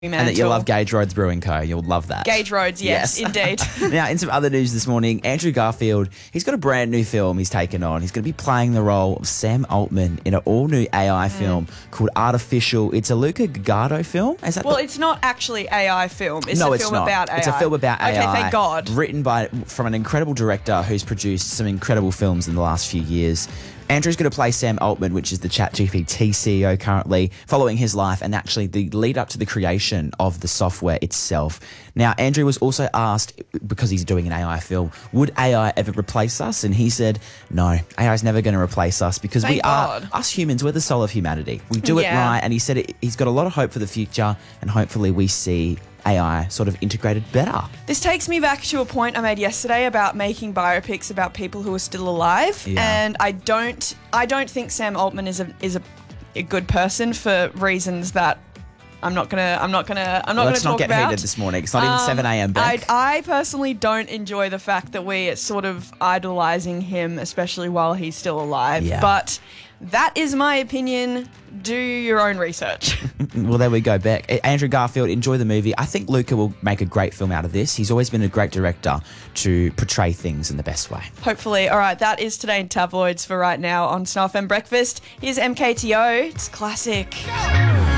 And that you love Gage Roads Brewing Co. You'll love that. Gage Roads, yes. Indeed. Now, in some other news this morning, Andrew Garfield, he's got a brand new film he's taken on. He's going to be playing the role of Sam Altman in an all-new AI film called Artificial. It's a Luca Guadagnino film. It's not actually AI film. It's no, a it's film not. about AI. It's a film about AI. Okay, thank God. Written from an incredible director who's produced some incredible films in the last few years. Andrew's going to play Sam Altman, which is the ChatGPT CEO currently, following his life and actually the lead up to the creation of the software itself. Now, Andrew was also asked, because he's doing an AI film, would AI ever replace us? And he said, no, AI is never going to replace us because us humans, we're the soul of humanity. We do it right. And he said he's got a lot of hope for the future and hopefully we see AI sort of integrated better. This takes me back to a point I made yesterday about making biopics about people who are still alive, and I don't think Sam Altman is a good person for reasons that I'm not gonna talk about. Let's not get heated this morning. It's not even 7 a.m. Beck. I personally don't enjoy the fact that we are sort of idolising him, especially while he's still alive. Yeah. But that is my opinion. Do your own research. Well, there we go, Beck. Andrew Garfield, enjoy the movie. I think Luca will make a great film out of this. He's always been a great director to portray things in the best way. Hopefully. All right, that is today in tabloids for right now on Star FM Breakfast. Here's MKTO. It's classic.